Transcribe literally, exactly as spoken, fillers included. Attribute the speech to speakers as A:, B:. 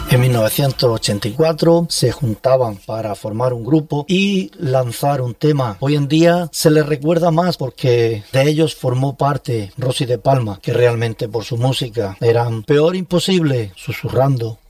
A: En mil novecientos ochenta y cuatro se juntaban para formar un grupo y lanzar un tema. Hoy en día se les recuerda más porque de ellos formó parte Rosy de Palma, que realmente por su música eran Peor Imposible, Susurrando,